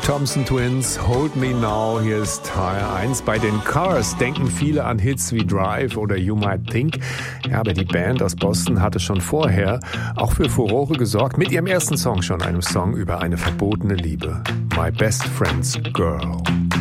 Thompson Twins, Hold Me Now, hier ist HR1. Bei den Cars denken viele an Hits wie Drive oder You Might Think. Ja, aber die Band aus Boston hatte schon vorher auch für Furore gesorgt, mit ihrem ersten Song schon, einem Song über eine verbotene Liebe. My Best Friend's Girl.